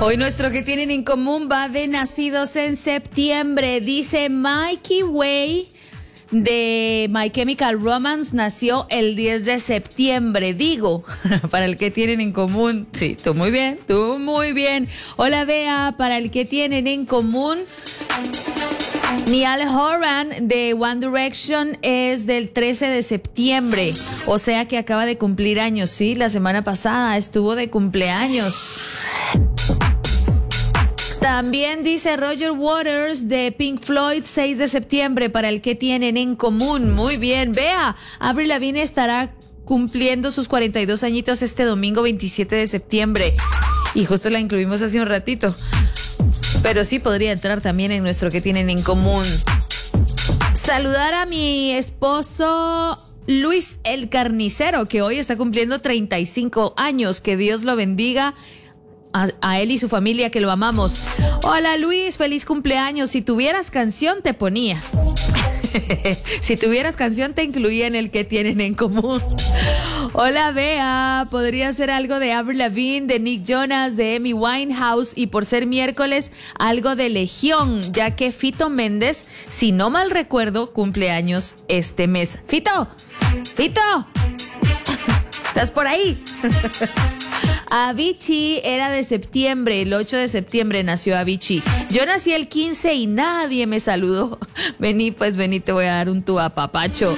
Hoy nuestro que tienen en común va de nacidos en septiembre. Dice Mikey Way de My Chemical Romance nació el 10 de septiembre. Digo, para el que tienen en común. Sí, tú muy bien, tú muy bien. Hola Bea, para el que tienen en común. Niall Horan de One Direction es del 13 de septiembre, o sea que acaba de cumplir años, sí, la semana pasada estuvo de cumpleaños. También dice Roger Waters de Pink Floyd, 6 de septiembre, para el que tienen en común. Muy bien, vea, Avril Lavigne estará cumpliendo sus 42 añitos este domingo 27 de septiembre. Y justo la incluimos hace un ratito. Pero sí podría entrar también en nuestro que tienen en común. Saludar a mi esposo Luis el Carnicero, que hoy está cumpliendo 35 años. Que Dios lo bendiga a él y su familia, que lo amamos. Hola Luis, feliz cumpleaños. Si tuvieras canción te ponía. Si tuvieras canción te incluía en el que tienen en común. Hola Bea, podría ser algo de Avril Lavigne, de Nick Jonas, de Amy Winehouse, y por ser miércoles algo de Legión, ya que Fito Méndez, si no mal recuerdo, cumpleaños este mes. Fito, ¿estás por ahí? Avicii era de septiembre, el 8 de septiembre nació Avicii. Yo nací el 15 y nadie me saludó. Vení, te voy a dar un tu apapacho.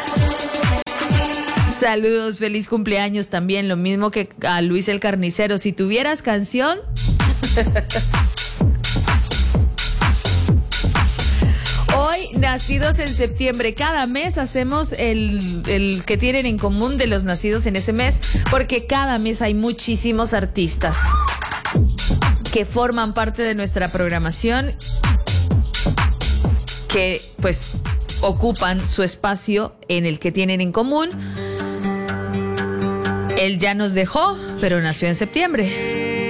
Saludos, feliz cumpleaños también, lo mismo que a Luis el Carnicero. Si tuvieras canción... Hoy, nacidos en septiembre, cada mes hacemos el que tienen en común de los nacidos en ese mes, porque cada mes hay muchísimos artistas que forman parte de nuestra programación, que pues ocupan su espacio en el que tienen en común. Él ya nos dejó, pero nació en septiembre.